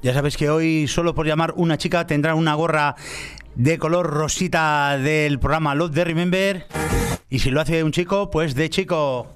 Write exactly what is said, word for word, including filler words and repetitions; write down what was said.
Ya sabes que hoy, solo por llamar una chica, tendrá una gorra de color rosita del programa Love de Remember. Y si lo hace un chico, pues de chico.